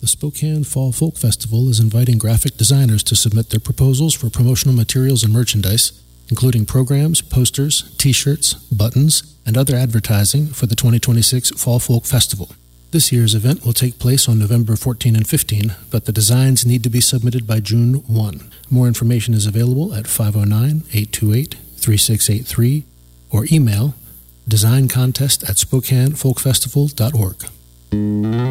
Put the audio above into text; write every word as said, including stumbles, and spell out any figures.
The Spokane Fall Folk Festival is inviting graphic designers to submit their proposals for promotional materials and merchandise, including programs, posters, t-shirts, buttons, and other advertising for the twenty twenty-six Fall Folk Festival. This year's event will take place on November fourteenth and fifteenth, but the designs need to be submitted by June first. More information is available at five oh nine, eight two eight, three six eight three or email design contest at spokane folk festival dot org.